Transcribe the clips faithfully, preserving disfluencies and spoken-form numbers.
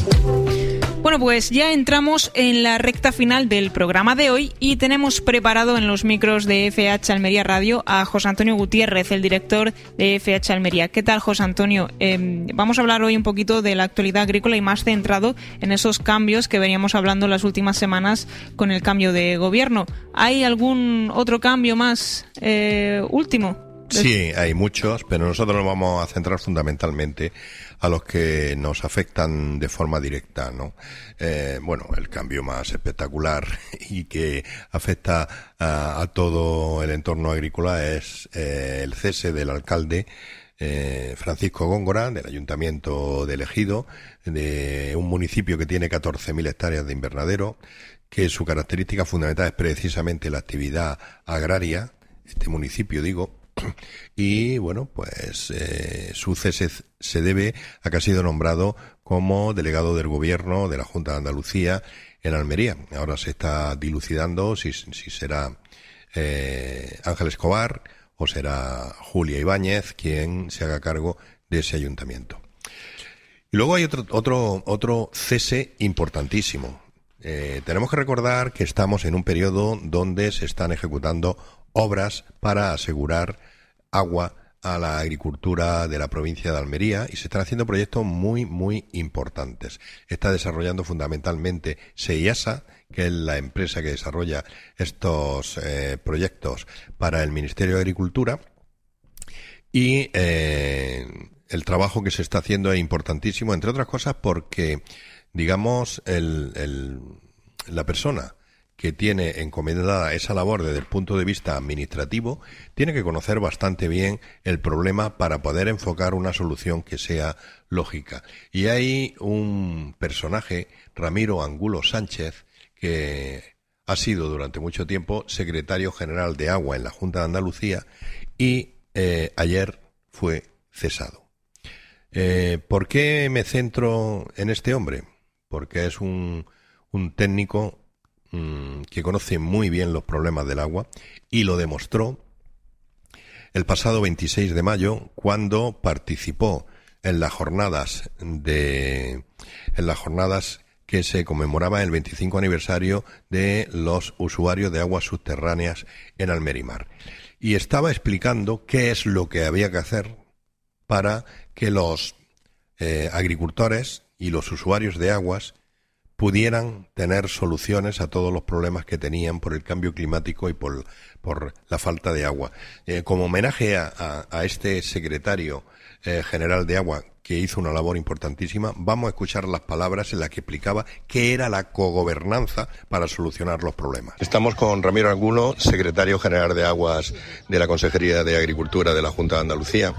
Bueno, pues ya entramos en la recta final del programa de hoy y tenemos preparado en los micros de F H Almería Radio a José Antonio Gutiérrez, el director de F H Almería. ¿Qué tal, José Antonio? Eh, vamos a hablar hoy un poquito de la actualidad agrícola y más centrado en esos cambios que veníamos hablando las últimas semanas con el cambio de gobierno. ¿Hay algún otro cambio más eh, último? Sí, hay muchos, pero nosotros nos vamos a centrar fundamentalmente a los que nos afectan de forma directa, ¿no? Eh, bueno, el cambio más espectacular y que afecta a, a todo el entorno agrícola es eh, el cese del alcalde eh, Francisco Góngora, del Ayuntamiento de Ejido, de un municipio que tiene catorce mil hectáreas de invernadero, que su característica fundamental es precisamente la actividad agraria, este municipio, digo. Y bueno, pues eh, su cese se debe a que ha sido nombrado como delegado del gobierno de la Junta de Andalucía en Almería. Ahora se está dilucidando si, si será eh, Ángel Escobar o será Julia Ibáñez quien se haga cargo de ese ayuntamiento. Y luego hay otro otro otro cese importantísimo. Eh, tenemos que recordar que estamos en un periodo donde se están ejecutando obras para asegurar agua a la agricultura de la provincia de Almería y se están haciendo proyectos muy, muy importantes. Está desarrollando fundamentalmente SEIASA, que es la empresa que desarrolla estos eh, proyectos para el Ministerio de Agricultura, y eh, el trabajo que se está haciendo es importantísimo, entre otras cosas porque, digamos, el, el, la persona que tiene encomendada esa labor desde el punto de vista administrativo, tiene que conocer bastante bien el problema para poder enfocar una solución que sea lógica. Y hay un personaje, Ramiro Angulo Sánchez, que ha sido durante mucho tiempo secretario general de Agua en la Junta de Andalucía y eh, ayer fue cesado. Eh, ¿Por qué me centro en este hombre? Porque es un, un técnico que conoce muy bien los problemas del agua y lo demostró el pasado veintiséis de mayo cuando participó en las jornadas de en las jornadas que se conmemoraba el veinticinco aniversario de los usuarios de aguas subterráneas en Almerimar, y estaba explicando qué es lo que había que hacer para que los eh, agricultores y los usuarios de aguas pudieran tener soluciones a todos los problemas que tenían por el cambio climático y por, por la falta de agua. Eh, como homenaje a, a, a este secretario eh, general de Agua, que hizo una labor importantísima, vamos a escuchar las palabras en las que explicaba qué era la cogobernanza para solucionar los problemas. Estamos con Ramiro Angulo, secretario general de Aguas de la Consejería de Agricultura de la Junta de Andalucía.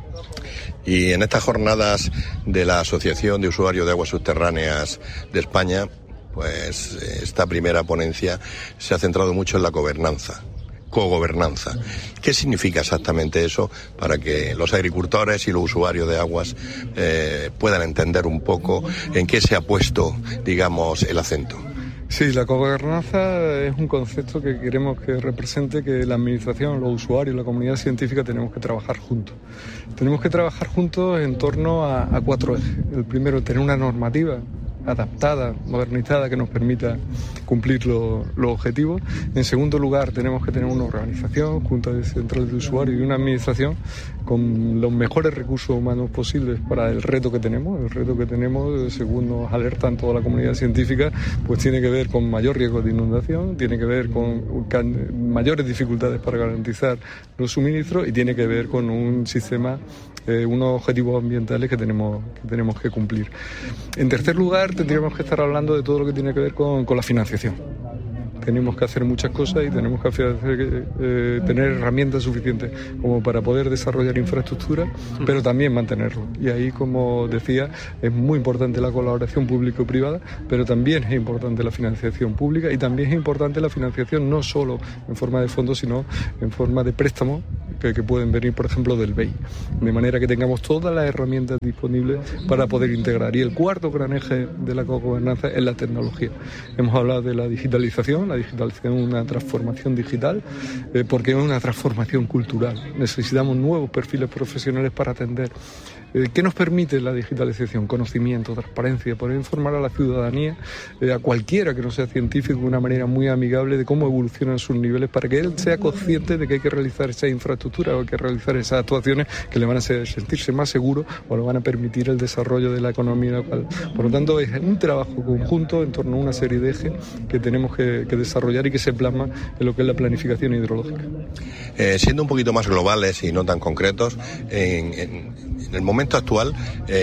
Y en estas jornadas de la Asociación de Usuarios de Aguas Subterráneas de España, pues esta primera ponencia se ha centrado mucho en la gobernanza, cogobernanza. ¿Qué significa exactamente eso para que los agricultores y los usuarios de aguas eh, puedan entender un poco en qué se ha puesto, digamos, el acento? Sí, la cogobernanza es un concepto que queremos que represente que la administración, los usuarios, la comunidad científica tenemos que trabajar juntos. Tenemos que trabajar juntos en torno a, a cuatro ejes. El primero, tener una normativa adaptada, modernizada, que nos permita cumplir lo, los objetivos. En segundo lugar, tenemos que tener una organización, Junta Central de Usuarios y una administración con los mejores recursos humanos posibles para el reto que tenemos. El reto que tenemos, según nos alertan toda la comunidad científica, pues tiene que ver con mayor riesgo de inundación, tiene que ver con mayores dificultades para garantizar los suministros y tiene que ver con un sistema, eh, unos objetivos ambientales que tenemos, que tenemos que cumplir. En tercer lugar, tendríamos que estar hablando de todo lo que tiene que ver con, con la financiación. Tenemos que hacer muchas cosas y tenemos que hacer, eh, tener herramientas suficientes como para poder desarrollar infraestructura, pero también mantenerlo. Y ahí, como decía, es muy importante la colaboración público-privada, pero también es importante la financiación pública y también es importante la financiación no solo en forma de fondos, sino en forma de préstamos que, que pueden venir, por ejemplo, del B E I. De manera que tengamos todas las herramientas disponibles para poder integrar. Y el cuarto gran eje de la cogobernanza es la tecnología. Hemos hablado de la digitalización. La digitalización es una transformación digital eh, porque es una transformación cultural. Necesitamos nuevos perfiles profesionales para atender Eh, ¿Qué nos permite la digitalización? Conocimiento, transparencia, poder informar a la ciudadanía, eh, a cualquiera que no sea científico, de una manera muy amigable de cómo evolucionan sus niveles, para que él sea consciente de que hay que realizar esa infraestructura o hay que realizar esas actuaciones que le van a hacer sentirse más seguro o le van a permitir el desarrollo de la economía local. Por lo tanto, es un trabajo conjunto en torno a una serie de ejes que tenemos que, que desarrollar y que se plasma en lo que es la planificación hidrológica. Eh, siendo un poquito más globales y no tan concretos, en, en, en el momento actual,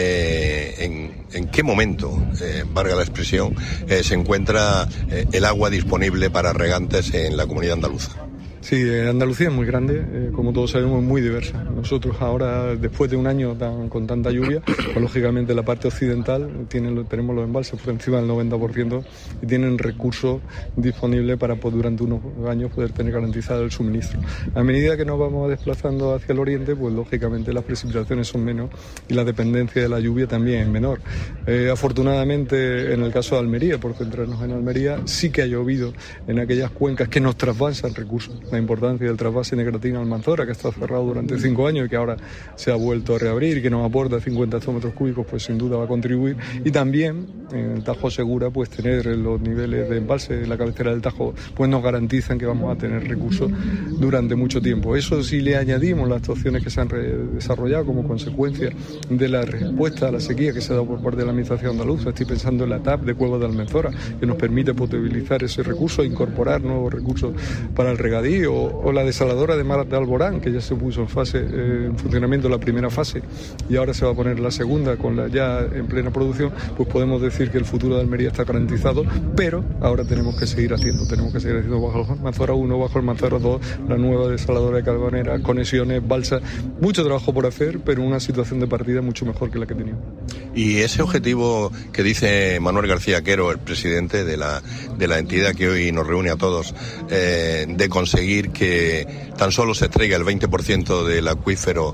eh, en, ¿en qué momento, eh, valga la expresión, eh, se encuentra eh, el agua disponible para regantes en la comunidad andaluza? Sí, Andalucía es muy grande, eh, como todos sabemos, muy diversa. Nosotros ahora, después de un año tan, con tanta lluvia, pues, lógicamente la parte occidental tiene, tenemos los embalses por encima del noventa por ciento y tienen recursos disponibles para pues, durante unos años poder tener garantizado el suministro. A medida que nos vamos desplazando hacia el oriente, pues lógicamente las precipitaciones son menos y la dependencia de la lluvia también es menor. Eh, afortunadamente, en el caso de Almería, por centrarnos en Almería, sí que ha llovido en aquellas cuencas que nos trasvasan recursos. La importancia del trasvase Negratina-Almanzora, que está cerrado durante cinco años y que ahora se ha vuelto a reabrir y que nos aporta cincuenta hectómetros cúbicos, pues sin duda va a contribuir. Y también en el Tajo Segura, pues tener los niveles de embalse en la cabecera del Tajo, pues nos garantizan que vamos a tener recursos durante mucho tiempo. Eso si le añadimos las actuaciones que se han desarrollado como consecuencia de la respuesta a la sequía que se ha dado por parte de la Administración andaluza. Estoy pensando en la T A P de Cuevas de Almanzora, que nos permite potabilizar ese recurso, incorporar nuevos recursos para el regadío, o, o la desaladora de Mar de Alborán, que ya se puso en fase eh, en funcionamiento la primera fase y ahora se va a poner la segunda con la ya en plena producción. Pues podemos decir que el futuro de Almería está garantizado, pero ahora tenemos que seguir haciendo, tenemos que seguir haciendo bajo el Almanzora uno, bajo el Almanzora dos, la nueva desaladora de Carbonera, conexiones, balsas, mucho trabajo por hacer, pero una situación de partida mucho mejor que la que teníamos. Y ese objetivo que dice Manuel García Quero, el presidente de la, de la entidad que hoy nos reúne a todos, eh, de conseguir que tan solo se extraiga el veinte por ciento del acuífero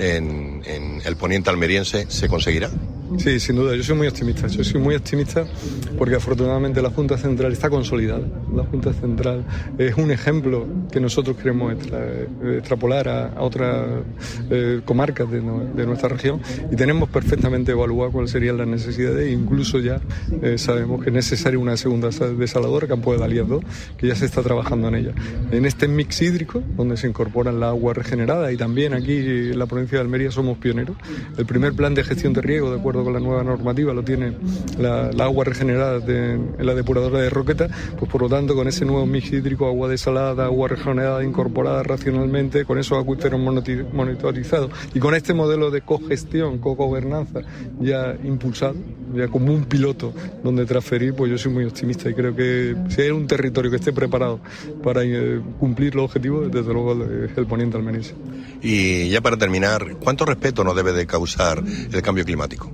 en, en el poniente almeriense, ¿se conseguirá? Sí, sin duda, yo soy muy optimista, yo soy muy optimista porque afortunadamente la Junta Central está consolidada. La Junta Central es un ejemplo que nosotros queremos extra, extrapolar a, a otras eh, comarcas de, no, de nuestra región y tenemos perfectamente evaluado cuáles serían las necesidades e incluso ya eh, sabemos que es necesaria una segunda desaladora, Campo de Dalías dos, que ya se está trabajando en ella. En este mix hídrico, donde se incorporan la agua regenerada y también aquí en la provincia de Almería somos pioneros, el primer plan de gestión de riego, de acuerdo con la nueva normativa, lo tiene la, la agua regenerada de, en la depuradora de Roqueta, pues por lo tanto con ese nuevo mix hídrico, agua desalada, agua regenerada incorporada racionalmente, con esos acuíferos monitorizados y con este modelo de cogestión, cogobernanza ya impulsado, ya como un piloto donde transferir, pues yo soy muy optimista y creo que si hay un territorio que esté preparado para eh, cumplir los objetivos, desde luego es el poniente almeriense. Y ya para terminar, ¿cuánto respeto nos debe de causar el cambio climático?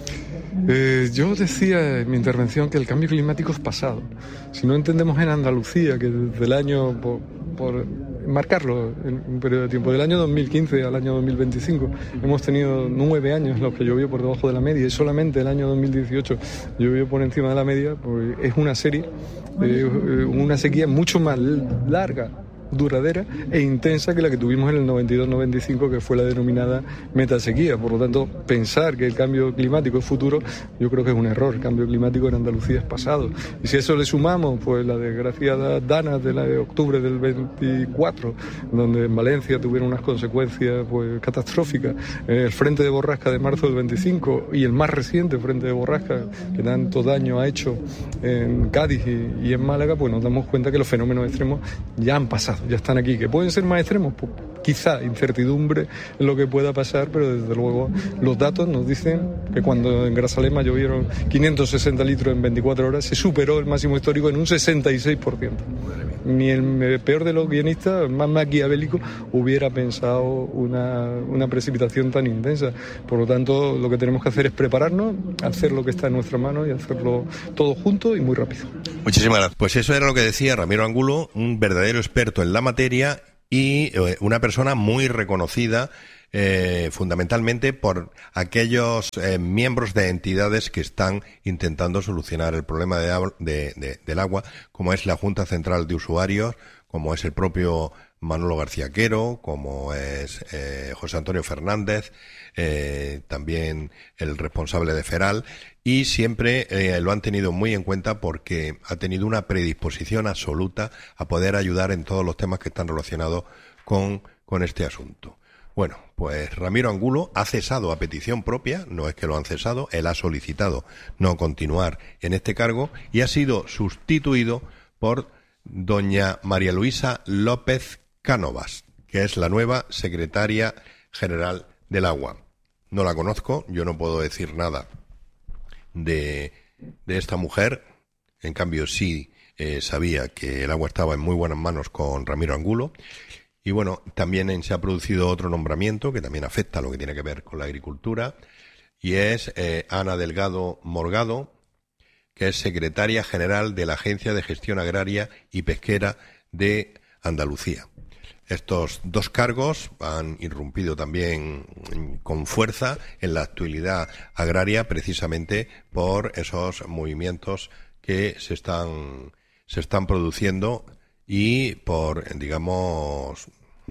Eh, yo decía en mi intervención que el cambio climático es pasado. Si no entendemos en Andalucía que desde el año, por, por marcarlo en un periodo de tiempo, del año dos mil quince al año dos mil veinticinco, hemos tenido nueve años en los que llovió por debajo de la media y solamente el año dos mil dieciocho llovió por encima de la media, pues es una serie, eh, una sequía mucho más larga, duradera e intensa que la que tuvimos en el noventa y dos noventa y cinco, que fue la denominada metasequía. Por lo tanto, pensar que el cambio climático es futuro, yo creo que es un error. El cambio climático en Andalucía es pasado. Y si a eso le sumamos pues la desgraciada Dana de, la de octubre del veinticuatro, donde en Valencia tuvieron unas consecuencias pues catastróficas, el frente de borrasca de marzo del veinticinco y el más reciente frente de borrasca que tanto daño ha hecho en Cádiz y, y en Málaga, pues nos damos cuenta que los fenómenos extremos ya han pasado, ya están aquí. ¿Que pueden ser más extremos? Pues quizá incertidumbre en lo que pueda pasar, pero desde luego los datos nos dicen que cuando en Grazalema llovieron quinientos sesenta litros en veinticuatro horas, se superó el máximo histórico en un sesenta y seis por ciento. Ni el peor de los guionistas, el más maquiavélico, hubiera pensado una, una precipitación tan intensa. Por lo tanto, lo que tenemos que hacer es prepararnos, hacer lo que está en nuestra mano y hacerlo todo junto y muy rápido. Muchísimas gracias. Pues eso era lo que decía Ramiro Angulo, un verdadero experto en la materia y eh, una persona muy reconocida eh, fundamentalmente por aquellos eh, miembros de entidades que están intentando solucionar el problema de, de, de, del agua, como es la Junta Central de Usuarios, como es el propio Manolo García Quero, como es eh, José Antonio Fernández, eh, también el responsable de Feral, y siempre eh, lo han tenido muy en cuenta porque ha tenido una predisposición absoluta a poder ayudar en todos los temas que están relacionados con, con este asunto. Bueno, pues Ramiro Angulo ha cesado a petición propia, no es que lo han cesado, él ha solicitado no continuar en este cargo y ha sido sustituido por doña María Luisa López Cánovas, que es la nueva secretaria general del agua. No la conozco, yo no puedo decir nada de, de esta mujer, en cambio sí eh, sabía que el agua estaba en muy buenas manos con Ramiro Angulo. Y bueno, también se ha producido otro nombramiento que también afecta a lo que tiene que ver con la agricultura, y es eh, Ana Delgado Morgado, que es secretaria general de la Agencia de Gestión Agraria y Pesquera de Andalucía. Estos dos cargos han irrumpido también con fuerza en la actualidad agraria, precisamente por esos movimientos que se están, se están produciendo y por, digamos,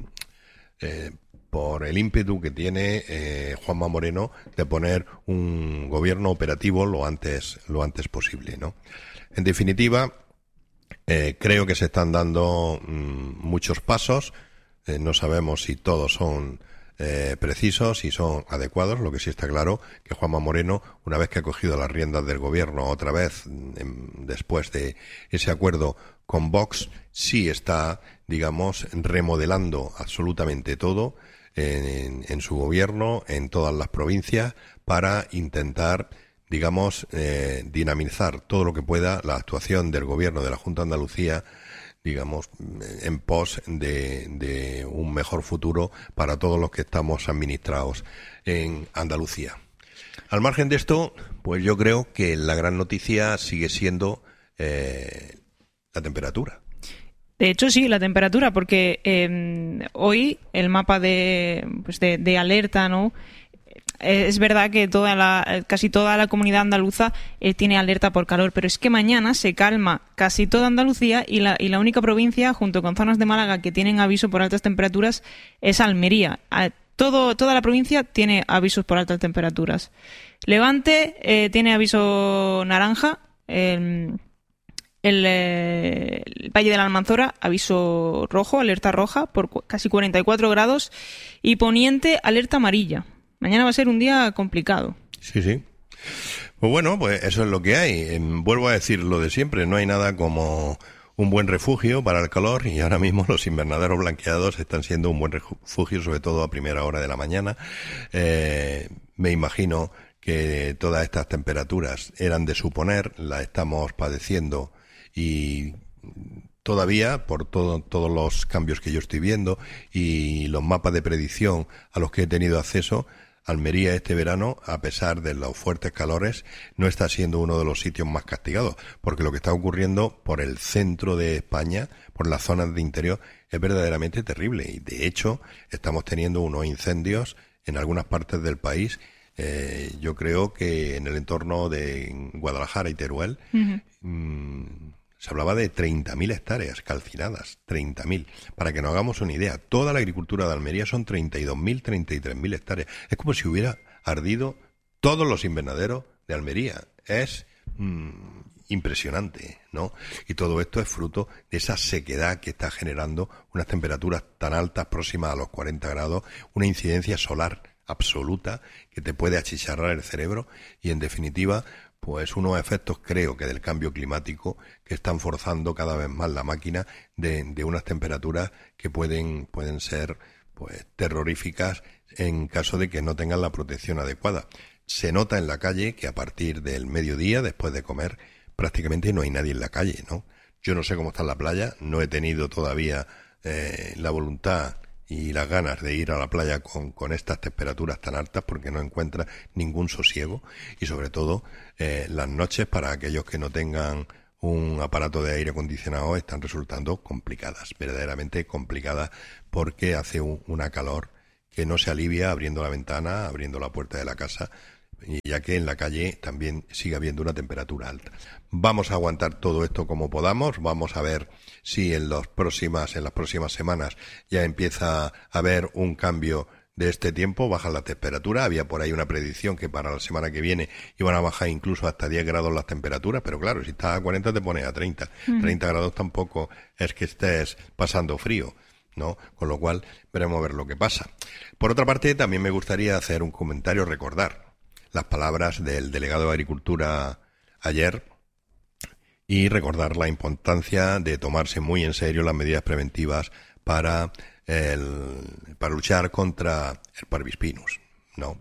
eh, por el ímpetu que tiene eh, Juanma Moreno de poner un gobierno operativo lo antes, lo antes posible, ¿no? En definitiva, eh, creo que se están dando mmm, muchos pasos. Eh, no sabemos si todos son eh, precisos y son adecuados. Lo que sí está claro que Juanma Moreno, una vez que ha cogido las riendas del gobierno otra vez, en, después de ese acuerdo con Vox, sí está, digamos, remodelando absolutamente todo en, en su gobierno, en todas las provincias, para intentar, digamos, eh, dinamizar todo lo que pueda la actuación del gobierno de la Junta de Andalucía, digamos, en pos de, de un mejor futuro para todos los que estamos administrados en Andalucía. Al margen de esto, pues yo creo que la gran noticia sigue siendo eh, la temperatura. De hecho, sí, la temperatura, porque eh, hoy el mapa de, pues de, de alerta, ¿no? Es verdad que toda la, casi toda la comunidad andaluza eh, tiene alerta por calor, pero es que mañana se calma casi toda Andalucía y la, y la única provincia, junto con zonas de Málaga, que tienen aviso por altas temperaturas es Almería. A, todo, toda la provincia tiene avisos por altas temperaturas. Levante eh, tiene aviso naranja, el, el, el Valle de la Almanzora aviso rojo, alerta roja por cu- casi cuarenta y cuatro grados, y Poniente alerta amarilla. Mañana va a ser un día complicado. Sí, sí. Pues bueno, pues eso es lo que hay. Eh, vuelvo a decir lo de siempre, no hay nada como un buen refugio para el calor, y ahora mismo los invernaderos blanqueados están siendo un buen refugio, sobre todo a primera hora de la mañana. Eh, me imagino que todas estas temperaturas eran de suponer, las estamos padeciendo y todavía, por todo, todos los cambios que yo estoy viendo y los mapas de predicción a los que he tenido acceso, Almería este verano, a pesar de los fuertes calores, no está siendo uno de los sitios más castigados, porque lo que está ocurriendo por el centro de España, por las zonas de interior, es verdaderamente terrible. Y de hecho, estamos teniendo unos incendios en algunas partes del país. Eh, yo creo que en el entorno de Guadalajara y Teruel, uh-huh. mmm, se hablaba de treinta mil hectáreas calcinadas, treinta mil. Para que nos hagamos una idea, toda la agricultura de Almería son treinta y dos mil, treinta y tres mil hectáreas. Es como si hubiera ardido todos los invernaderos de Almería. Es mmm, impresionante, ¿no? Y todo esto es fruto de esa sequedad que está generando unas temperaturas tan altas, próximas a los cuarenta grados, una incidencia solar absoluta que te puede achicharrar el cerebro y, en definitiva, pues unos efectos, creo que del cambio climático, que están forzando cada vez más la máquina de, de unas temperaturas que pueden, pueden ser pues terroríficas en caso de que no tengan la protección adecuada. Se nota en la calle que a partir del mediodía, después de comer, prácticamente no hay nadie en la calle, ¿no? Yo no sé cómo está en la playa, no he tenido todavía eh, la voluntad y las ganas de ir a la playa con, con estas temperaturas tan altas, porque no encuentra ningún sosiego, y sobre todo eh, las noches para aquellos que no tengan un aparato de aire acondicionado están resultando complicadas, verdaderamente complicadas, porque hace un, una calor que no se alivia abriendo la ventana, abriendo la puerta de la casa, ya que en la calle también sigue habiendo una temperatura alta. Vamos a aguantar todo esto como podamos, vamos a ver si en las próximas, en las próximas semanas ya empieza a haber un cambio de este tiempo, baja la temperatura. Había por ahí una predicción que para la semana que viene iban a bajar incluso hasta diez grados las temperaturas, pero claro, si estás a cuarenta te pones a treinta. Uh-huh. treinta grados tampoco es que estés pasando frío, ¿no? Con lo cual veremos a ver lo que pasa. Por otra parte, también me gustaría hacer un comentario, recordar las palabras del delegado de Agricultura ayer y recordar la importancia de tomarse muy en serio las medidas preventivas para el, para luchar contra el Parvispinus, ¿no?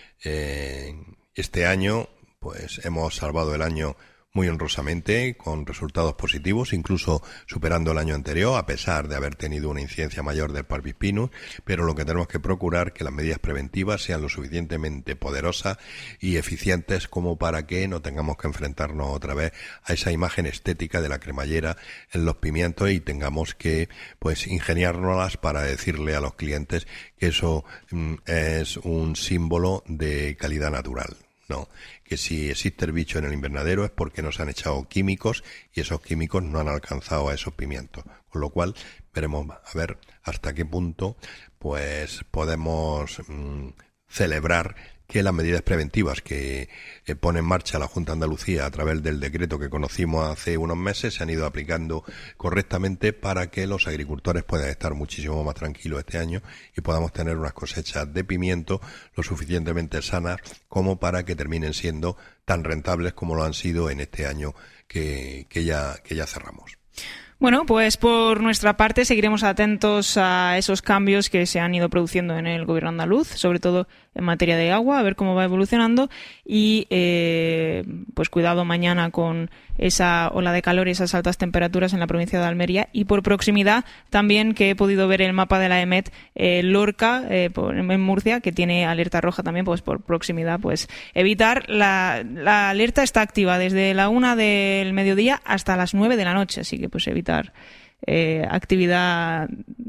Eh, este año, pues hemos salvado el año muy honrosamente, con resultados positivos, incluso superando el año anterior, a pesar de haber tenido una incidencia mayor del Parvispinus, pero lo que tenemos que procurar es que las medidas preventivas sean lo suficientemente poderosas y eficientes como para que no tengamos que enfrentarnos otra vez a esa imagen estética de la cremallera en los pimientos y tengamos que, pues, ingeniárnoslas para decirle a los clientes que eso mm, es un símbolo de calidad natural. No, que si existe el bicho en el invernadero es porque nos han echado químicos y esos químicos no han alcanzado a esos pimientos. Con lo cual veremos a ver hasta qué punto pues podemos mmm, celebrar que las medidas preventivas que eh, pone en marcha la Junta de Andalucía a través del decreto que conocimos hace unos meses se han ido aplicando correctamente para que los agricultores puedan estar muchísimo más tranquilos este año y podamos tener unas cosechas de pimiento lo suficientemente sanas como para que terminen siendo tan rentables como lo han sido en este año que, que ya, que ya cerramos. Bueno, pues por nuestra parte seguiremos atentos a esos cambios que se han ido produciendo en el gobierno andaluz, sobre todo en materia de agua, a ver cómo va evolucionando y eh, pues cuidado mañana con esa ola de calor y esas altas temperaturas en la provincia de Almería y por proximidad también que he podido ver el mapa de la EMET, eh, Lorca eh, por, en Murcia, que tiene alerta roja también, pues por proximidad, pues evitar, la, la alerta está activa desde la una del mediodía hasta las nueve de la noche, así que pues evitar Eh, actividad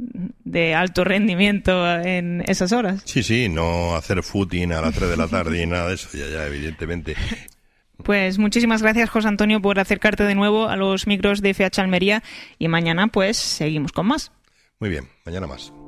de alto rendimiento en esas horas. Sí, sí, no hacer footing a las tres de la tarde y nada de eso, ya, ya, evidentemente. Pues muchísimas gracias, José Antonio, por acercarte de nuevo a los micros de F H Almería y mañana pues seguimos con más. Muy bien, mañana más.